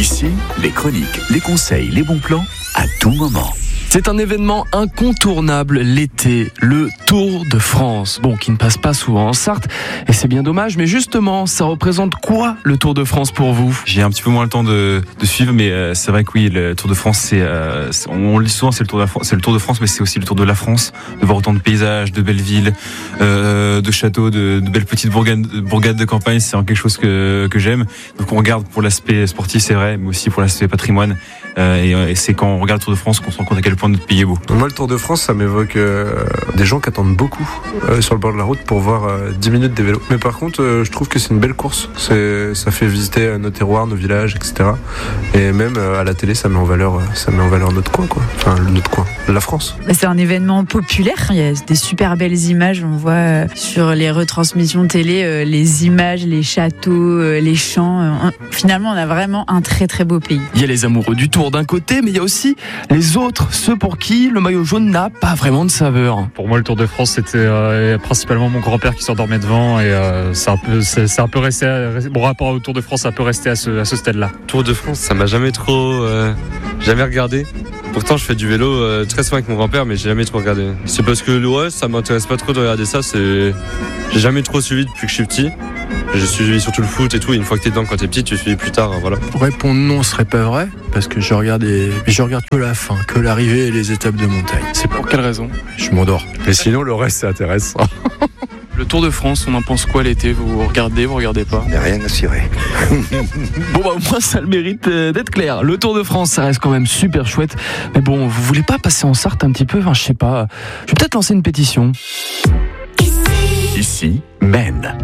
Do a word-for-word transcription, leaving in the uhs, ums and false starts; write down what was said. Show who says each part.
Speaker 1: Ici, les chroniques, les conseils, les bons plans, à tout moment.
Speaker 2: C'est un événement incontournable l'été, le Tour de France. Bon, qui ne passe pas souvent en Sarthe, et c'est bien dommage, mais justement, ça représente quoi le Tour de France pour vous ?
Speaker 3: J'ai un petit peu moins le temps de, de suivre, mais euh, c'est vrai que oui, le Tour de France, c'est, euh, c'est on, on le dit souvent, c'est le Tour de la France, c'est le Tour de France, mais c'est aussi le Tour de la France, de voir autant de paysages, de belles villes, euh, de châteaux, de, de belles petites bourgades, bourgades de campagne. C'est quelque chose que que j'aime. Donc on regarde pour l'aspect sportif, c'est vrai, mais aussi pour l'aspect patrimoine. Euh, et, et c'est quand on regarde le Tour de France qu'on se rend compte à quel point notre pays est beau.
Speaker 4: Moi, le Tour de France, ça m'évoque euh, des gens qui attendent beaucoup euh, sur le bord de la route pour voir euh, dix minutes des vélos. Mais par contre, euh, je trouve que c'est une belle course. C'est, ça fait visiter euh, nos terroirs, nos villages, et cetera. Et même euh, à la télé, ça met en valeur, euh, ça met en valeur notre coin, quoi. Enfin, notre coin, la France.
Speaker 5: C'est un événement populaire. Il y a des super belles images. On voit euh, sur les retransmissions télé euh, les images, les châteaux, euh, les champs. Euh, finalement, on a vraiment un très très beau pays.
Speaker 2: Il y a les amoureux du Tour d'un côté, mais il y a aussi les autres, ceux pour qui le maillot jaune n'a pas vraiment de saveur.
Speaker 6: Pour moi, le Tour de France, c'était euh, principalement mon grand-père qui s'endormait devant, et euh, c'est un peu, c'est, c'est un peu resté. À, mon rapport au Tour de France, c'est un peu resté à ce, à ce stade-là.
Speaker 7: Tour de France, ça m'a jamais trop, euh, jamais regardé. Pourtant, je fais du vélo euh, très souvent avec mon grand-père, mais j'ai jamais trop regardé. C'est parce que ouais, ça m'intéresse pas trop de regarder ça. C'est, j'ai jamais trop suivi depuis que je suis petit. J'ai suivi surtout le foot et tout. Et une fois que t'es dedans quand t'es petit, tu suis plus tard. Voilà.
Speaker 8: Répondre non serait pas vrai, parce que je regarde, et... je regarde que la fin, que l'arrivée et les étapes de montagne.
Speaker 2: C'est pour quelle raison ?
Speaker 8: Je m'endors. Mais sinon, le reste, c'est intéressant.
Speaker 2: Le Tour de France, on en pense quoi l'été ? Vous regardez, vous regardez pas ?
Speaker 9: Il n'y a rien à cirer.
Speaker 2: Bon bah au moins ça a le mérite d'être clair. Le Tour de France, ça reste quand même super chouette. Mais bon, vous voulez pas passer en Sarthe un petit peu ? Enfin, je sais pas. Je vais peut-être lancer une pétition.
Speaker 1: Ici, Maine.